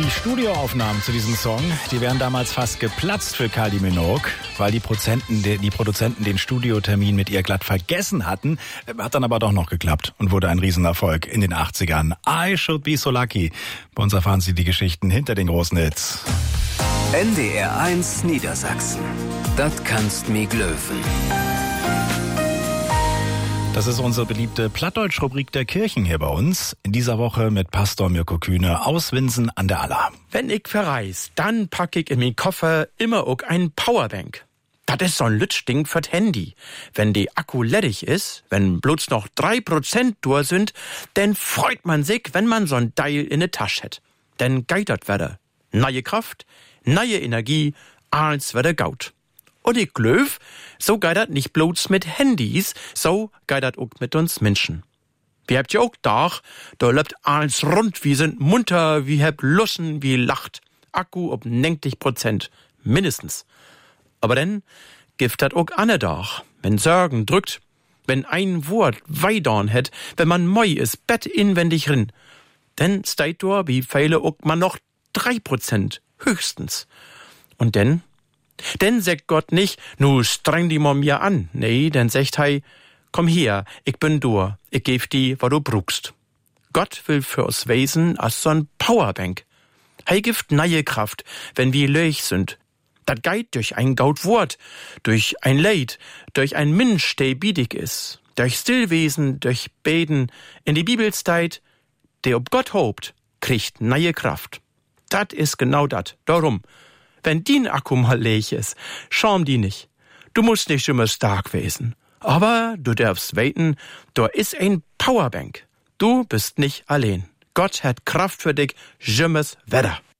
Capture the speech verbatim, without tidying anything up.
Die Studioaufnahmen zu diesem Song, die wären damals fast geplatzt für Kylie Minogue, weil die, Prozenten, die Produzenten den Studiotermin mit ihr glatt vergessen hatten. Hat dann aber doch noch geklappt und wurde ein Riesenerfolg in den achtzigern. I Should Be So Lucky. Bei uns erfahren Sie die Geschichten hinter den großen Hits. N D R eins Niedersachsen. Das kannst mi glöwen. Das ist unsere beliebte Plattdeutsch-Rubrik der Kirchen hier bei uns. In dieser Woche mit Pastor Mirko Kühne aus Winsen an der Aller. Wenn ich verreis, dann pack ich in meinen Koffer immer auch ein Powerbank. Das ist so ein Lütschding fürs Handy. Wenn die Akku ledig ist, wenn bloß noch drei Prozent durch sind, dann freut man sich, wenn man so ein Teil in der Tasche hat. Denn geitert werde. Neue Kraft, neue Energie, als werde Gaut. Und ich glöw, so geht das nicht bloß mit Handys, so geht das auch mit uns Menschen. Wir habt ja auch da, da lebt alles rund, wir sind munter, wir habt Lussen, wir lacht. Akku ob neunzig Prozent, mindestens. Aber dann gibt das auch anne Dach, wenn Sorgen drückt, wenn ein Wort weidorn het, wenn man moi ist, Bett inwendig rin, dann steht da, wie viele auch man noch drei Prozent, höchstens. Und denn? Denn sagt Gott nicht, nu streng die mal mir an. Nee, denn sagt hei, komm her, ich bin du, ich geb die, was du brugst. Gott will für uns wesen als so ein Powerbank. Hei gibt neue Kraft, wenn wir löch sind. Dat geht durch ein gaut Wort, durch ein Leid, durch ein Mensch, der biedig is, durch Stillwesen, durch Beten. In die Bibel steht, der ob Gott hobt, kriegt neue Kraft. Dat is genau dat. Darum. Wenn din Akku mal leer ist, schaum die nicht. Du musst nicht immer stark wesen. Aber du darfst weten, da ist ein Powerbank. Du bist nicht allein. Gott hat Kraft für dich, jimmes Wetter.